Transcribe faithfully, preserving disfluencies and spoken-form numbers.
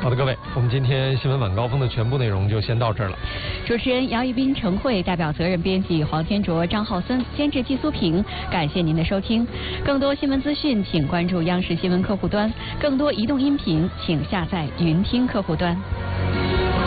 好的，各位，我们今天新闻晚高峰的全部内容就先到这儿了。 主持人姚一斌、陈慧，代表责任编辑黄天卓、张浩森，监制季苏平。感谢您的收听。更多新闻资讯，请关注央视新闻客户端；更多移动音频，请下载云听客户端。